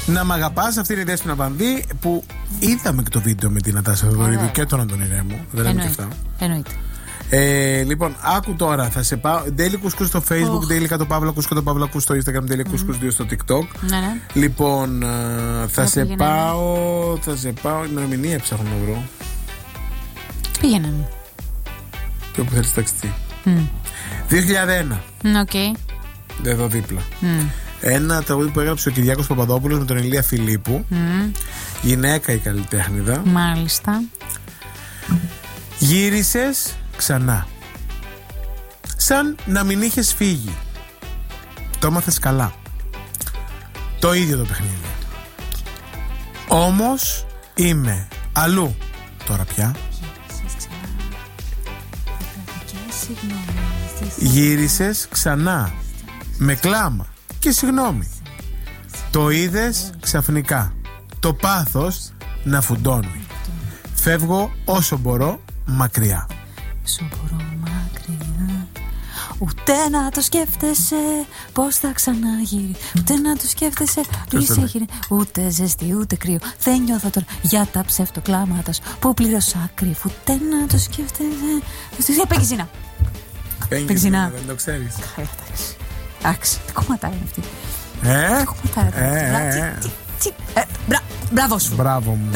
Να μ' αγαπάς, αυτή είναι η Δέσποινα Βανδύ που είδαμε και το βίντεο με την Νατάσα Θεοδωρίδου και τον Αντώνη Ρέμο. Δεν είναι και αυτά. Εννοείται. Λοιπόν, άκου τώρα, θα σε πάω. Daily Couscous στο Facebook, Daily Κάτω Παύλα Couscous, Κάτω Παύλα Couscous στο Instagram, Daily Couscous 2 στο TikTok. Ναι. Λοιπόν, θα σε πάω. Ημερομηνία ψάχνω να βρω. Πήγαινε. Και όπου θέλεις ταξιτή. 2001. Οκ. Εδώ δίπλα. Ένα τραγούδι που έγραψε ο Κυριάκος Παπαδόπουλος με τον Ηλία Φιλίππου. Γυναίκα η καλλιτέχνηδα. Μάλιστα. Γύρισες ξανά. Σαν να μην είχες φύγει. Το έμαθες καλά. Το ίδιο το παιχνίδι. Όμως είμαι αλλού. Τώρα πια. Γύρισες ξανά. Με κλάμα και συγγνώμη. Το είδες ξαφνικά. Το πάθος να φουντώνει. Φεύγω όσο μπορώ μακριά. Όσο μπορώ μακριά. Ούτε να το σκέφτεσαι πως θα ξαναγύρει. Ούτε να το σκέφτεσαι ούτε ζεστή ούτε κρύο. Δεν νιώθω τώρα για τα ψευτοκλάματα που πλήρωσα ακριβ. Ούτε να το σκέφτεσαι. Πέγγιζίνα. Πέγγιζίνα. Δεν το ξέρεις. Εντάξει, τι κομματάρα είναι αυτή. Τι κομματάρα. Μπράβο σου. Μπράβο μου.